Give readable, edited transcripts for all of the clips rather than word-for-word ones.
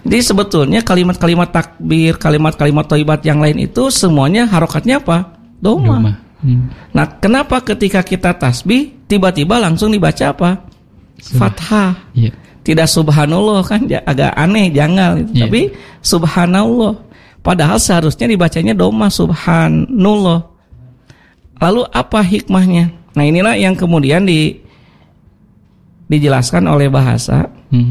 Jadi sebetulnya kalimat-kalimat takbir, kalimat-kalimat thayyibat yang lain itu semuanya harokatnya apa? Doma. Nah, kenapa ketika kita tasbih tiba-tiba langsung dibaca apa? Fathah. Yeah. Tidak subhanallah, kan agak aneh, janggal gitu. Tapi subhanallah. Padahal seharusnya dibacanya doma, subhanallah. Lalu apa hikmahnya? Nah, inilah yang kemudian dijelaskan oleh bahasa.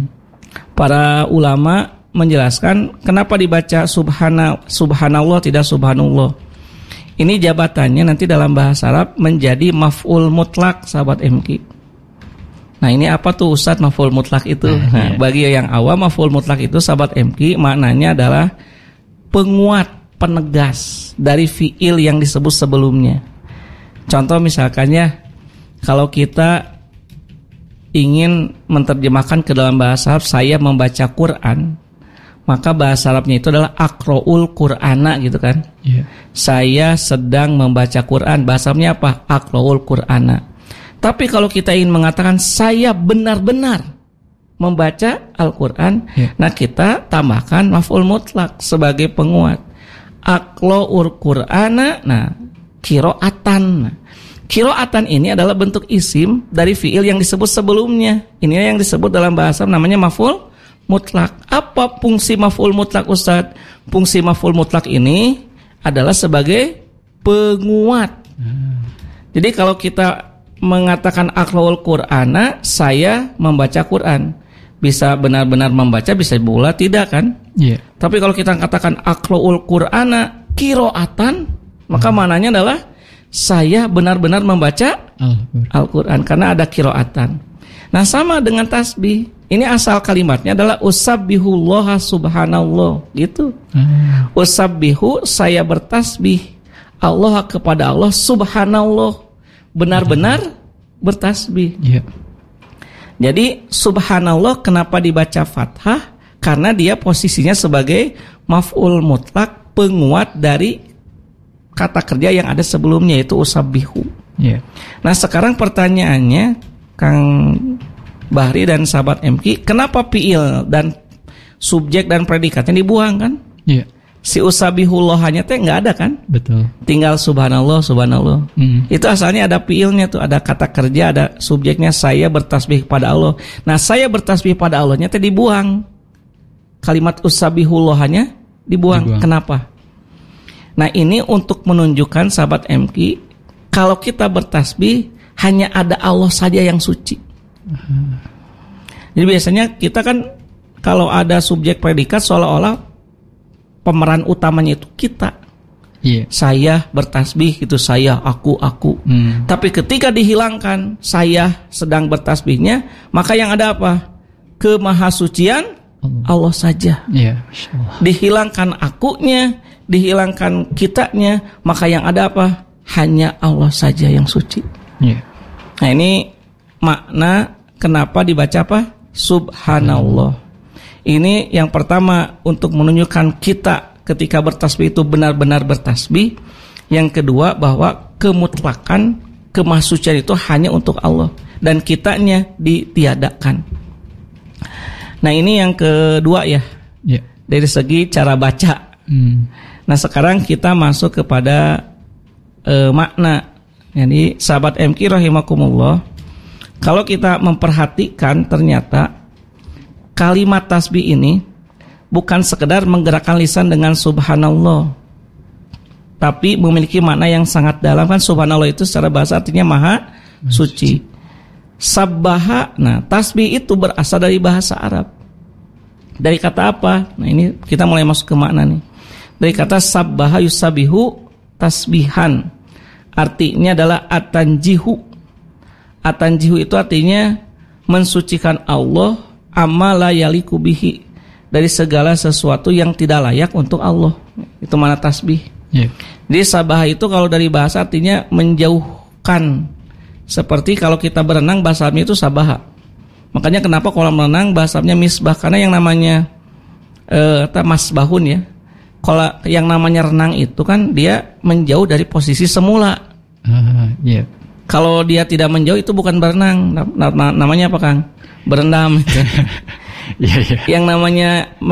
Para ulama menjelaskan kenapa dibaca subhanallah tidak subhanallah. Ini jabatannya nanti dalam bahasa Arab menjadi maf'ul mutlak, sahabat MQ. Nah, ini apa tuh Ustaz maf'ul mutlak itu? Nah, bagi yang awam maf'ul mutlak itu sahabat MQ maknanya adalah penguat, penegas dari fiil yang disebut sebelumnya. Contoh misalkannya kalau kita ingin menerjemahkan ke dalam bahasa Arab saya membaca Quran, maka bahasa Arabnya itu adalah aqra'ul Qur'ana gitu kan. Saya sedang membaca Quran, bahasa Arabnya apa? Aqra'ul Qur'ana. Tapi kalau kita ingin mengatakan saya benar-benar membaca Al-Quran, nah kita tambahkan maf'ul mutlak sebagai penguat. Aqra'ul Qur'ana, nah qira'atan. Qira'atan ini adalah bentuk isim dari fiil yang disebut sebelumnya. Ini yang disebut dalam bahasa namanya maf'ul mutlak. Apa fungsi maf'ul mutlak, Ustaz? Fungsi maf'ul mutlak ini adalah sebagai penguat. Jadi kalau kita mengatakan aqra'ul Qur'ana, saya membaca Quran, bisa benar-benar membaca, bisa pula tidak kan? Tapi kalau kita katakan aqra'ul Qur'ana qira'atan, maka maknanya adalah saya benar-benar membaca Al-Quran karena ada qira'atan. Nah, sama dengan tasbih. Ini asal kalimatnya adalah usabbihullaha subhanallah gitu. Usabbihu, saya bertasbih Allah kepada Allah subhanallah, benar-benar bertasbih. Jadi subhanallah kenapa dibaca fathah? Karena dia posisinya sebagai maf'ul mutlak, penguat dari kata kerja yang ada sebelumnya, yaitu usabbihu. Nah, sekarang pertanyaannya Kang Bahri dan sahabat MQ, kenapa fiil dan subjek dan predikatnya dibuang kan? Si usabbihullahnya teh nggak ada kan? Betul. Tinggal subhanallah, subhanallah. Itu asalnya ada fiilnya tuh, ada kata kerja, ada subjeknya, saya bertasbih pada Allah. Nah, saya bertasbih pada Allahnya teh dibuang. Kalimat usabbihullahnya dibuang. Kenapa? Nah, ini untuk menunjukkan sahabat MQ, kalau kita bertasbih hanya ada Allah saja yang suci. Jadi biasanya kita kan kalau ada subjek predikat seolah-olah pemeran utamanya itu kita. Saya bertasbih gitu, saya, aku. Tapi ketika dihilangkan saya sedang bertasbihnya, maka yang ada apa? Kemahasucian Allah saja. Dihilangkan akunya, dihilangkan kitanya, maka yang ada apa? Hanya Allah saja yang suci. Nah, ini makna kenapa dibaca apa? Subhanallah. Ini yang pertama untuk menunjukkan kita ketika bertasbih itu benar-benar bertasbih. Yang kedua bahwa kemutlakan, kemahsucian itu hanya untuk Allah dan kitanya ditiadakan. Nah, ini yang kedua ya. Dari segi cara baca. Nah, sekarang kita masuk kepada makna. Jadi sahabat MQ rahimakumullah, kalau kita memperhatikan ternyata kalimat tasbih ini bukan sekedar menggerakkan lisan dengan subhanallah, tapi memiliki makna yang sangat dalam. Kan subhanallah itu secara bahasa artinya maha suci. Sabbaha, nah tasbih itu berasal dari bahasa Arab. Dari kata apa? Nah, ini kita mulai masuk ke makna nih. Dari kata sabbaha yusabihu tasbihan. Artinya adalah atanjihu. Atanjihu itu artinya mensucikan Allah amma la yaliku bihi, dari segala sesuatu yang tidak layak untuk Allah. Itu mana tasbih. Jadi sabah itu kalau dari bahasa artinya menjauhkan. Seperti kalau kita berenang bahasa Arabnya itu sabaha. Makanya kenapa kolam renang bahasa Arabnya misbah, karena yang namanya masbahun ya. Kalau yang namanya renang itu kan dia menjauh dari posisi semula. Kalau dia tidak menjauh itu bukan berenang. Namanya apa, Kang? Berendam. Yang namanya